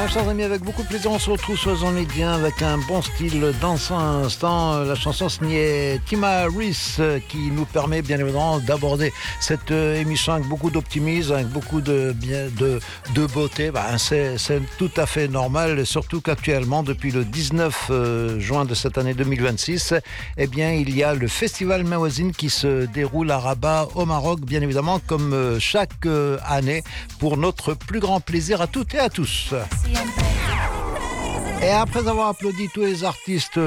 Bien, chers amis, avec beaucoup de plaisir, on se retrouve sur les médias avec un bon style dansant à l'instant. La chanson signée Tima Reese qui nous permet bien évidemment d'aborder cette émission avec beaucoup d'optimisme, avec beaucoup de beauté. C'est tout à fait normal, surtout qu'actuellement, depuis le 19 juin de cette année 2026, eh bien, il y a le festival Mawazine qui se déroule à Rabat au Maroc, bien évidemment, comme chaque année, pour notre plus grand plaisir à toutes et à tous. Et après avoir applaudi tous les artistes